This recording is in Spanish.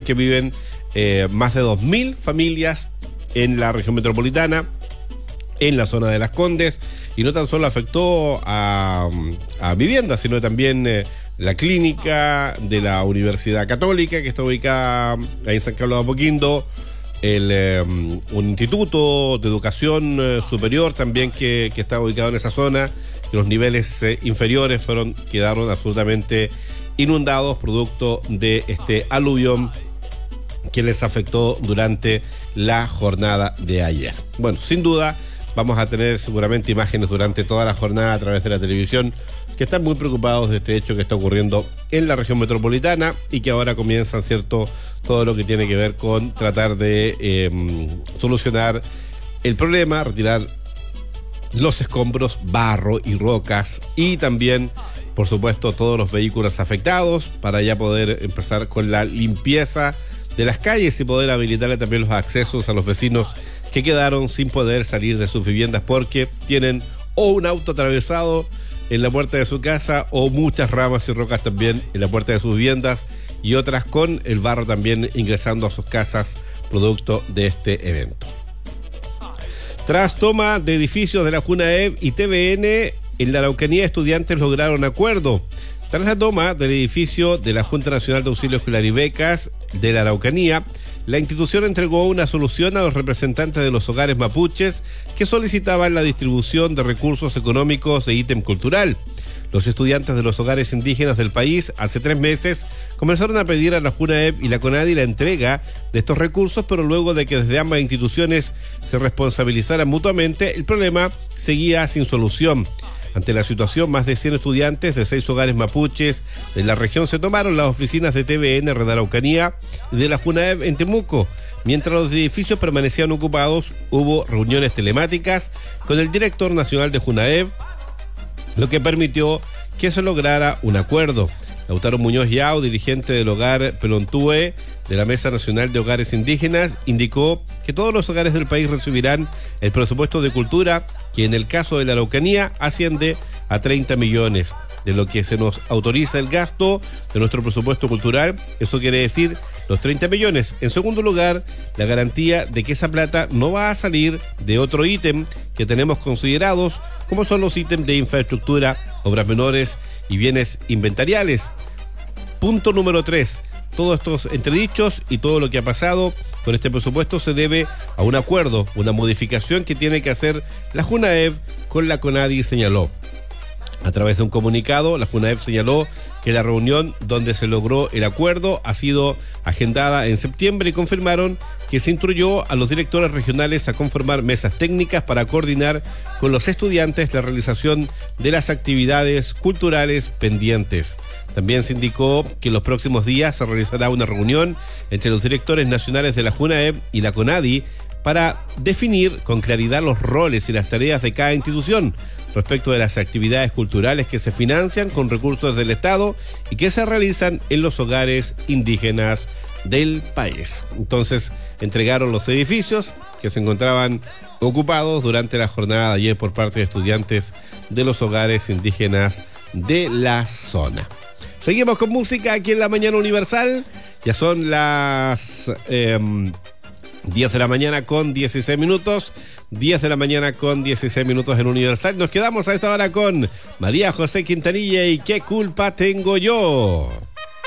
que viven más de 2.000 familias en la región metropolitana, en la zona de Las Condes, y no tan solo afectó a viviendas, sino también la clínica de la Universidad Católica, que está ubicada ahí en San Carlos de Apoquindo, un instituto de educación superior también que está ubicado en esa zona, que los niveles inferiores quedaron absolutamente inundados producto de este aluvión que les afectó durante la jornada de ayer. Bueno, sin duda vamos a tener seguramente imágenes durante toda la jornada a través de la televisión que están muy preocupados de este hecho que está ocurriendo en la región metropolitana y que ahora comienzan, ¿cierto?, todo lo que tiene que ver con tratar de solucionar el problema, retirar los escombros, barro y rocas, y también, por supuesto, todos los vehículos afectados para ya poder empezar con la limpieza de las calles y poder habilitarle también los accesos a los vecinos que quedaron sin poder salir de sus viviendas porque tienen o un auto atravesado en la puerta de su casa o muchas ramas y rocas también en la puerta de sus viviendas y otras con el barro también ingresando a sus casas producto de este evento. Tras toma de edificios de la Junaev y TVN, en la Araucanía estudiantes lograron acuerdo. Tras la toma del edificio de la Junta Nacional de Auxilio Escolar y Becas de la Araucanía, la institución entregó una solución a los representantes de los hogares mapuches que solicitaban la distribución de recursos económicos e ítem cultural. Los estudiantes de los hogares indígenas del país hace 3 meses comenzaron a pedir a la Junaev y la CONADI la entrega de estos recursos, pero luego de que desde ambas instituciones se responsabilizaran mutuamente, el problema seguía sin solución. Ante la situación, más de 100 estudiantes de 6 hogares mapuches de la región se tomaron las oficinas de TVN Red Araucanía y de la Junaev en Temuco. Mientras los edificios permanecían ocupados, hubo reuniones telemáticas con el director nacional de Junaev, lo que permitió que se lograra un acuerdo. Lautaro Muñoz Yao, dirigente del hogar Pelontúe de la Mesa Nacional de Hogares Indígenas, indicó que todos los hogares del país recibirán el presupuesto de cultura, que en el caso de la Araucanía asciende a 30 millones, de lo que se nos autoriza el gasto de nuestro presupuesto cultural. Eso quiere decir los 30 millones. En segundo lugar, la garantía de que esa plata no va a salir de otro ítem que tenemos considerados, como son los ítems de infraestructura, obras menores y bienes inventariales. Punto número 3. Todos estos entredichos y todo lo que ha pasado con este presupuesto se debe a un acuerdo, una modificación que tiene que hacer la Junaev con la CONADI, señaló. A través de un comunicado, la Junaev señaló que la reunión donde se logró el acuerdo ha sido agendada en septiembre y confirmaron que se instruyó a los directores regionales a conformar mesas técnicas para coordinar con los estudiantes la realización de las actividades culturales pendientes. También se indicó que en los próximos días se realizará una reunión entre los directores nacionales de la Junaev y la CONADI para definir con claridad los roles y las tareas de cada institución respecto de las actividades culturales que se financian con recursos del Estado y que se realizan en los hogares indígenas del país. Entonces, entregaron los edificios que se encontraban ocupados durante la jornada de ayer por parte de estudiantes de los hogares indígenas de la zona. Seguimos con música aquí en La Mañana Universal. Ya son las 10 de la mañana con 16 minutos. 10 de la mañana con 16 minutos en Universal. Nos quedamos a esta hora con María José Quintanilla y ¿Qué culpa tengo yo?